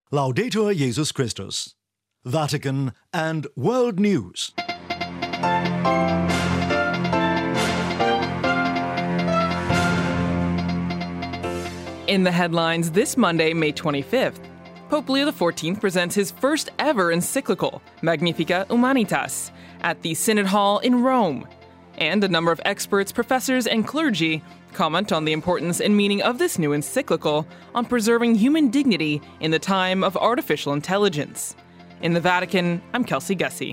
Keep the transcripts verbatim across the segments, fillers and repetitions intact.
Laudetur Jesus Christus. Vatican and World News. In the headlines this Monday, May twenty-fifth, Pope Leo the fourteenth presents his first ever encyclical, Magnificat Humanitas, at the Synod Hall in Rome. And a number of experts, professors, and clergy comment on the importance and meaning of this new encyclical on preserving human dignity in the time of artificial intelligence. In the Vatican, I'm Kelsey Gussie.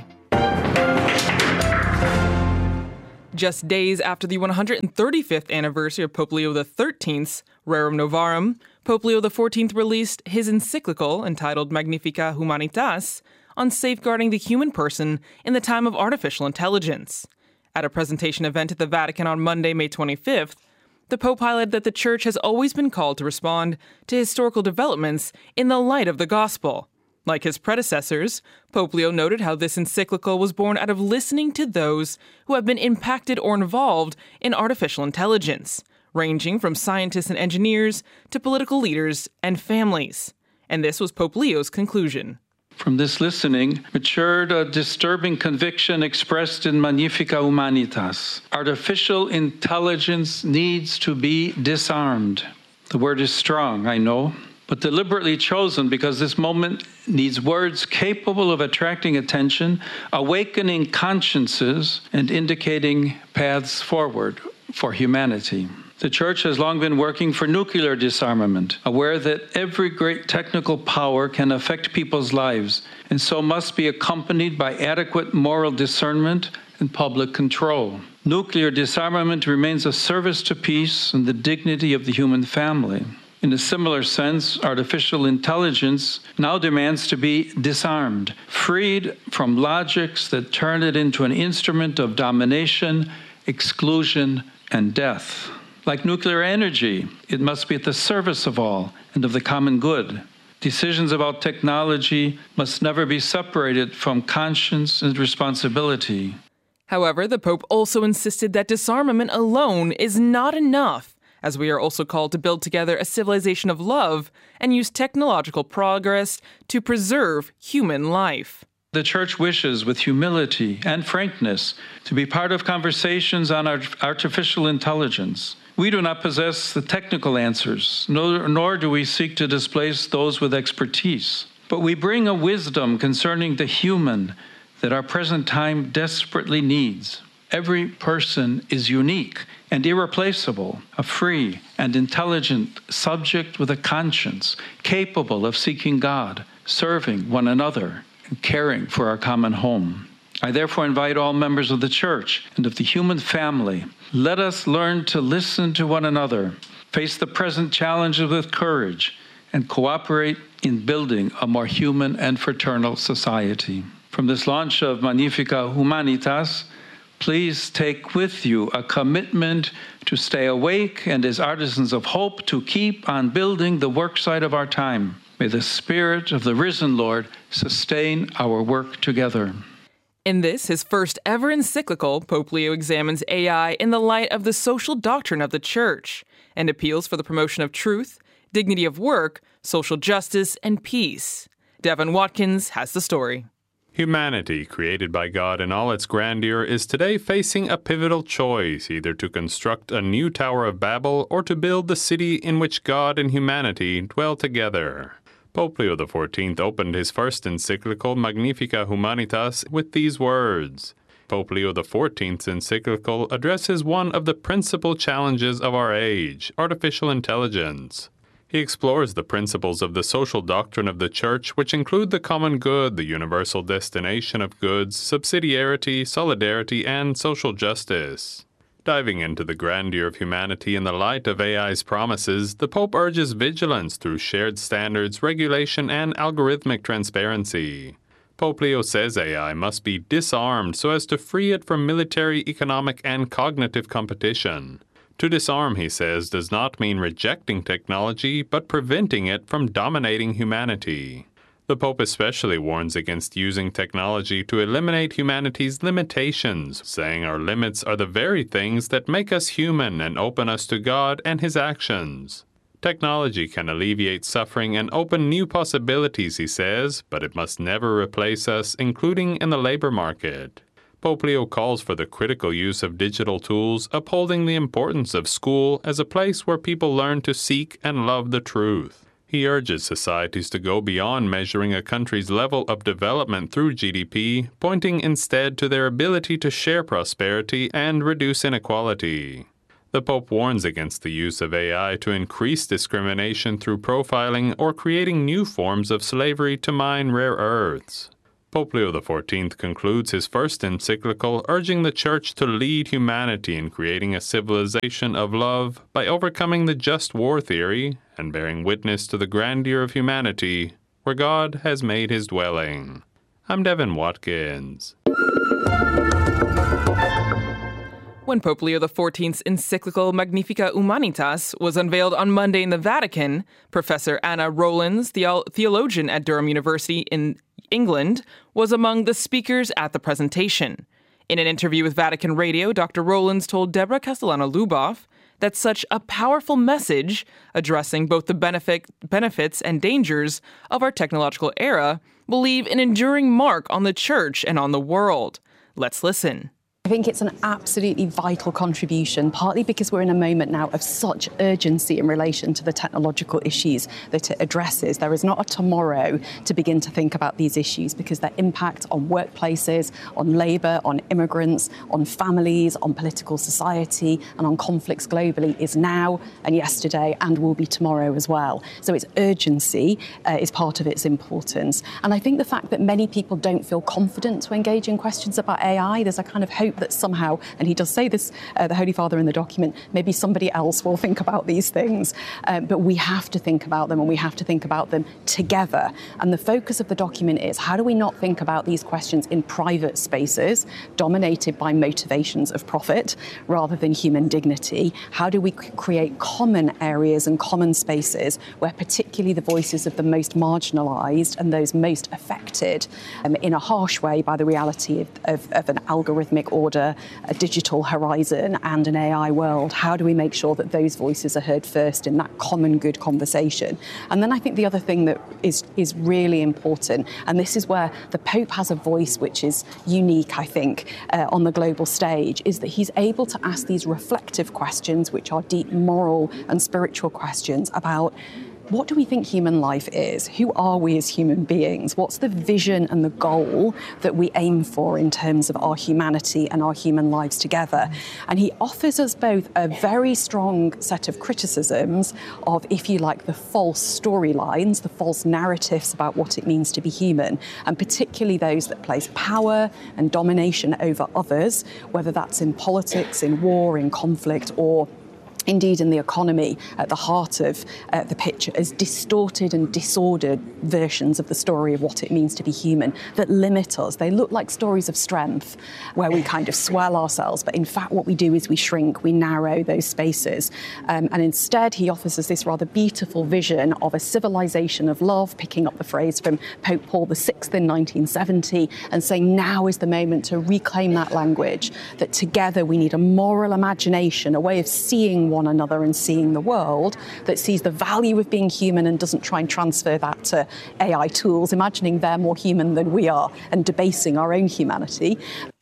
Just days after the one hundred thirty-fifth anniversary of Pope Leo the thirteenth's Rerum Novarum, Pope Leo the fourteenth released his encyclical entitled Magnificat Humanitas on safeguarding the human person in the time of artificial intelligence. At a presentation event at the Vatican on Monday, May twenty-fifth, the Pope highlighted that the Church has always been called to respond to historical developments in the light of the Gospel. Like his predecessors, Pope Leo noted how this encyclical was born out of listening to those who have been impacted or involved in artificial intelligence, ranging from scientists and engineers to political leaders and families. And this was Pope Leo's conclusion. From this listening matured a disturbing conviction expressed in Magnificat Humanitas. Artificial intelligence needs to be disarmed. The word is strong, I know, but deliberately chosen because this moment needs words capable of attracting attention, awakening consciences, and indicating paths forward for humanity. The Church has long been working for nuclear disarmament, aware that every great technical power can affect people's lives, and so must be accompanied by adequate moral discernment and public control. Nuclear disarmament remains a service to peace and the dignity of the human family. In a similar sense, artificial intelligence now demands to be disarmed, freed from logics that turn it into an instrument of domination, exclusion, and death. Like nuclear energy, it must be at the service of all and of the common good. Decisions about technology must never be separated from conscience and responsibility. However, the Pope also insisted that disarmament alone is not enough, as we are also called to build together a civilization of love and use technological progress to preserve human life. The Church wishes, with humility and frankness, to be part of conversations on artificial intelligence. We do not possess the technical answers, nor, nor do we seek to displace those with expertise. But we bring a wisdom concerning the human that our present time desperately needs. Every person is unique and irreplaceable, a free and intelligent subject with a conscience, capable of seeking God, serving one another, and caring for our common home. I therefore invite all members of the Church and of the human family, let us learn to listen to one another, face the present challenges with courage, and cooperate in building a more human and fraternal society. From this launch of Magnificat Humanitas, please take with you a commitment to stay awake and as artisans of hope to keep on building the worksite of our time. May the Spirit of the risen Lord sustain our work together. In this, his first ever encyclical, Pope Leo examines A I in the light of the social doctrine of the Church and appeals for the promotion of truth, dignity of work, social justice, and peace. Devin Watkins has the story. Humanity, created by God in all its grandeur, is today facing a pivotal choice, either to construct a new Tower of Babel or to build the city in which God and humanity dwell together. Pope Leo the fourteenth opened his first encyclical, Magnificat Humanitas, with these words. Pope Leo the fourteenth's encyclical addresses one of the principal challenges of our age, artificial intelligence. He explores the principles of the social doctrine of the Church, which include the common good, the universal destination of goods, subsidiarity, solidarity, and social justice. Diving into the grandeur of humanity in the light of A I's promises, the Pope urges vigilance through shared standards, regulation, and algorithmic transparency. Pope Leo says A I must be disarmed so as to free it from military, economic, and cognitive competition. To disarm, he says, does not mean rejecting technology, but preventing it from dominating humanity. The Pope especially warns against using technology to eliminate humanity's limitations, saying our limits are the very things that make us human and open us to God and His actions. Technology can alleviate suffering and open new possibilities, he says, but it must never replace us, including in the labor market. Pope Leo calls for the critical use of digital tools, upholding the importance of school as a place where people learn to seek and love the truth. He urges societies to go beyond measuring a country's level of development through G D P, pointing instead to their ability to share prosperity and reduce inequality. The Pope warns against the use of A I to increase discrimination through profiling or creating new forms of slavery to mine rare earths. Pope Leo the fourteenth concludes his first encyclical urging the Church to lead humanity in creating a civilization of love by overcoming the just war theory and bearing witness to the grandeur of humanity, where God has made his dwelling. I'm Devin Watkins. When Pope Leo the fourteenth's encyclical Magnificat Humanitas was unveiled on Monday in the Vatican, Professor Anna Rowlands, the theologian at Durham University in England, was among the speakers at the presentation. In an interview with Vatican Radio, Doctor Rowlands told Deborah Castellano-Luboff that such a powerful message, addressing both the benefit, benefits and dangers of our technological era, will leave an enduring mark on the Church and on the world. Let's listen. I think it's an absolutely vital contribution, partly because we're in a moment now of such urgency in relation to the technological issues that it addresses. There is not a tomorrow to begin to think about these issues because their impact on workplaces, on labour, on immigrants, on families, on political society and on conflicts globally is now and yesterday and will be tomorrow as well. So its urgency uh, is part of its importance. And I think the fact that many people don't feel confident to engage in questions about A I, there's a kind of hope that somehow, and he does say this, uh, the Holy Father in the document, maybe somebody else will think about these things. Uh, but we have to think about them and we have to think about them together. And the focus of the document is how do we not think about these questions in private spaces dominated by motivations of profit rather than human dignity? How do we c- create common areas and common spaces where particularly the voices of the most marginalised and those most affected um, in a harsh way by the reality of, of, of an algorithmic order, a digital horizon and an A I world? How do we make sure that those voices are heard first in that common good conversation? And then I think the other thing that is, is really important, and this is where the Pope has a voice which is unique, I think, uh, on the global stage, is that he's able to ask these reflective questions, which are deep moral and spiritual questions about what do we think human life is? Who are we as human beings? What's the vision and the goal that we aim for in terms of our humanity and our human lives together? And he offers us both a very strong set of criticisms of, if you like, the false storylines, the false narratives about what it means to be human, and particularly those that place power and domination over others, whether that's in politics, in war, in conflict, or indeed in the economy, at the heart of uh, the picture, as distorted and disordered versions of the story of what it means to be human that limit us. They look like stories of strength where we kind of swell ourselves, but in fact what we do is we shrink, we narrow those spaces. Um, and instead he offers us this rather beautiful vision of a civilization of love, picking up the phrase from Pope Paul the Sixth in nineteen seventy, and saying now is the moment to reclaim that language, that together we need a moral imagination, a way of seeing one another and seeing the world that sees the value of being human and doesn't try and transfer that to A I tools, imagining they're more human than we are and debasing our own humanity.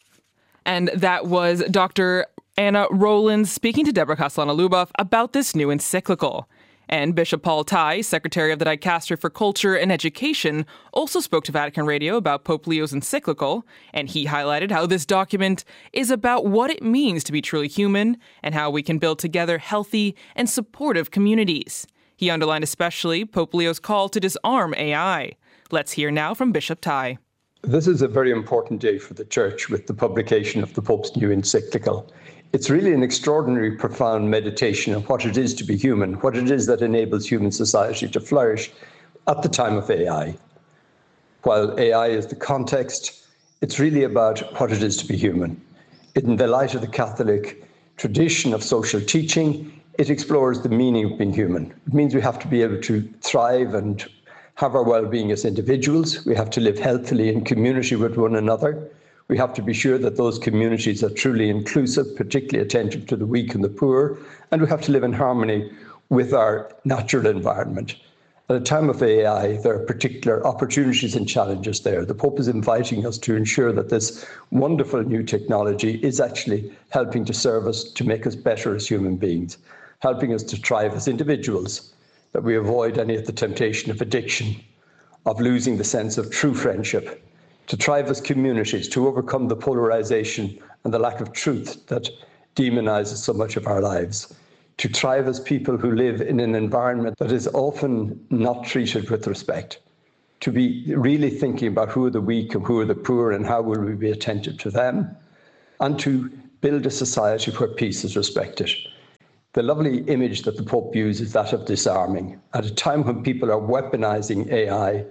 And that was Doctor Anna Rowlands speaking to Deborah Castellano-Luboff about this new encyclical. And Bishop Paul Tai, Secretary of the Dicastery for Culture and Education, also spoke to Vatican Radio about Pope Leo's encyclical, and he highlighted how this document is about what it means to be truly human and how we can build together healthy and supportive communities. He underlined especially Pope Leo's call to disarm A I. Let's hear now from Bishop Tai. This is a very important day for the Church with the publication of the Pope's new encyclical. It's really an extraordinary, profound meditation on what it is to be human, what it is that enables human society to flourish at the time of A I. While A I is the context, it's really about what it is to be human. In the light of the Catholic tradition of social teaching, it explores the meaning of being human. It means we have to be able to thrive and have our well-being as individuals. We have to live healthily in community with one another. We have to be sure that those communities are truly inclusive, particularly attentive to the weak and the poor, and we have to live in harmony with our natural environment. At a time of A I, there are particular opportunities and challenges there. The Pope is inviting us to ensure that this wonderful new technology is actually helping to serve us, to make us better as human beings, helping us to thrive as individuals, that we avoid any of the temptation of addiction, of losing the sense of true friendship, to thrive as communities, to overcome the polarization and the lack of truth that demonizes so much of our lives, to thrive as people who live in an environment that is often not treated with respect, to be really thinking about who are the weak and who are the poor and how will we be attentive to them, and to build a society where peace is respected. The lovely image that the Pope uses is that of disarming. At a time when people are weaponizing A I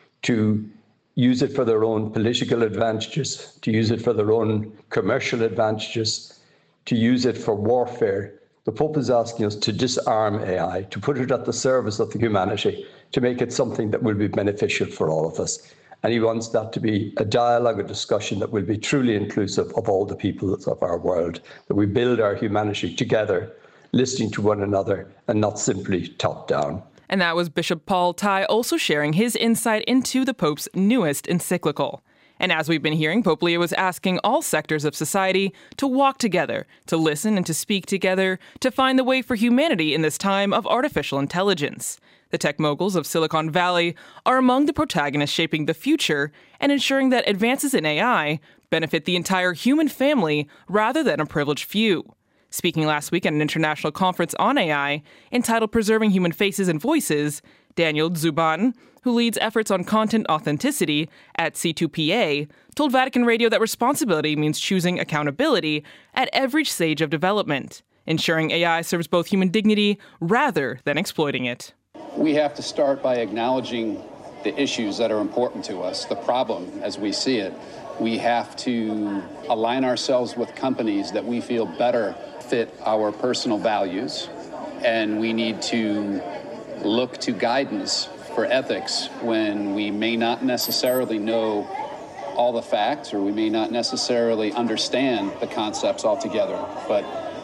to use it for their own political advantages, to use it for their own commercial advantages, to use it for warfare, the Pope is asking us to disarm A I, to put it at the service of the humanity, to make it something that will be beneficial for all of us. And he wants that to be a dialogue, a discussion that will be truly inclusive of all the peoples of our world, that we build our humanity together, listening to one another and not simply top down. And that was Bishop Paul Tai also sharing his insight into the Pope's newest encyclical. And as we've been hearing, Pope Leo was asking all sectors of society to walk together, to listen and to speak together, to find the way for humanity in this time of artificial intelligence. The tech moguls of Silicon Valley are among the protagonists shaping the future and ensuring that advances in A I benefit the entire human family rather than a privileged few. Speaking last week at an international conference on A I entitled Preserving Human Faces and Voices, Daniel Zuban, who leads efforts on content authenticity at C two P A, told Vatican Radio that responsibility means choosing accountability at every stage of development, ensuring A I serves both human dignity rather than exploiting it. We have to start by acknowledging the issues that are important to us, the problem as we see it. We have to align ourselves with companies that we feel better fit our personal values, and we need to look to guidance for ethics when we may not necessarily know all the facts or we may not necessarily understand the concepts altogether. But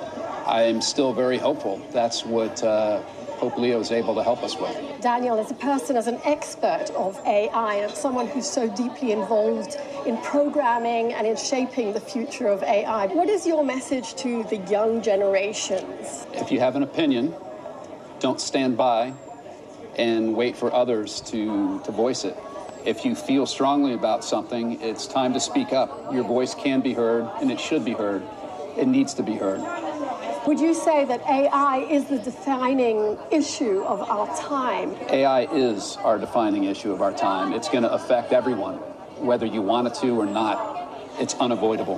I am still very hopeful. That's what uh, Pope Leo is able to help us with. Daniel, as a person, as an expert of A I, and someone who's so deeply involved in programming and in shaping the future of A I, what is your message to the young generations? If you have an opinion, don't stand by and wait for others to, to voice it. If you feel strongly about something, it's time to speak up. Your voice can be heard, and it should be heard. It needs to be heard. Would you say that A I is the defining issue of our time? A I is our defining issue of our time. It's going to affect everyone, whether you want it to or not. It's unavoidable.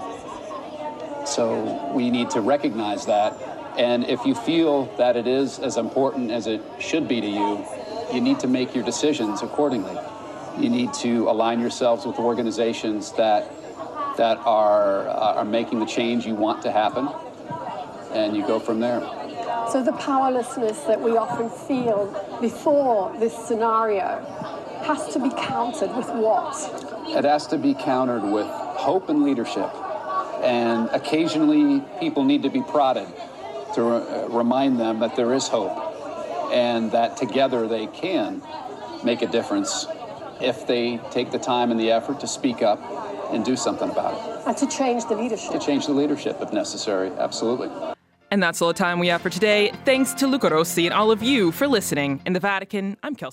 So we need to recognize that. And if you feel that it is as important as it should be to you, you need to make your decisions accordingly. You need to align yourselves with organizations that that are uh, are making the change you want to happen, and you go from there. So the powerlessness that we often feel before this scenario has to be countered with what? It has to be countered with hope and leadership. And occasionally people need to be prodded to re- remind them that there is hope and that together they can make a difference if they take the time and the effort to speak up and do something about it. And to change the leadership. To change the leadership if necessary, absolutely. And that's all the time we have for today. Thanks to Luca Rossi and all of you for listening. In the Vatican, I'm Kelsey.